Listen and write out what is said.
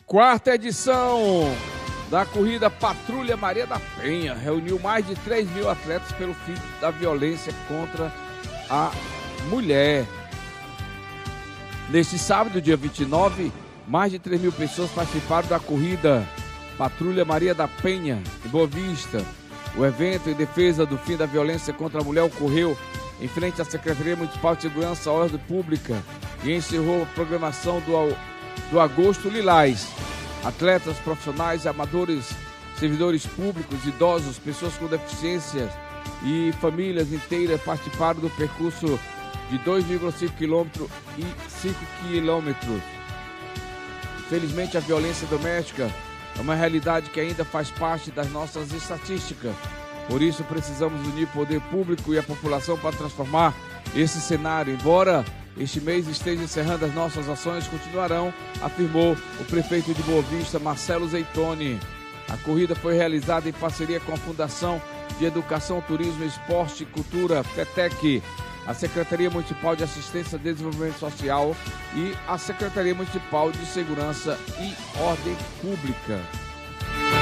Quarta edição da corrida Patrulha Maria da Penha reuniu mais de 3.000 atletas pelo fim da violência contra a mulher. Neste sábado, dia 29, mais de 3.000 pessoas participaram da corrida Patrulha Maria da Penha, em Boa Vista. O evento em defesa do fim da violência contra a mulher ocorreu em frente à Secretaria Municipal de Segurança e Ordem Pública e encerrou a programação do Agosto Lilás. Atletas profissionais, amadores, servidores públicos, idosos, pessoas com deficiências e famílias inteiras participaram do percurso de 2,5 km e 5 km. Infelizmente, a violência doméstica é uma realidade que ainda faz parte das nossas estatísticas. Por isso, precisamos unir o poder público e a população para transformar esse cenário. Embora este mês esteja encerrando, as nossas ações continuarão, afirmou o prefeito de Boa Vista, Marcelo Zeitoni. A corrida foi realizada em parceria com a Fundação de Educação, Turismo, Esporte e Cultura, FETEC, a Secretaria Municipal de Assistência e Desenvolvimento Social e a Secretaria Municipal de Segurança e Ordem Pública.